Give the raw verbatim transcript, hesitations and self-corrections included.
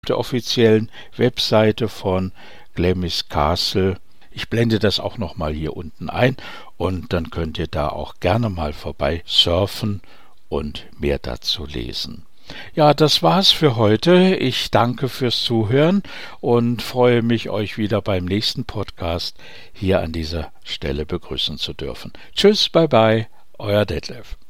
der offiziellen Webseite von Glamis Castle. Ich blende das auch nochmal hier unten ein und dann könnt ihr da auch gerne mal vorbei surfen und mehr dazu lesen. Ja, das war's für heute. Ich danke fürs Zuhören und freue mich, euch wieder beim nächsten Podcast hier an dieser Stelle begrüßen zu dürfen. Tschüss, bye bye, euer Detlef.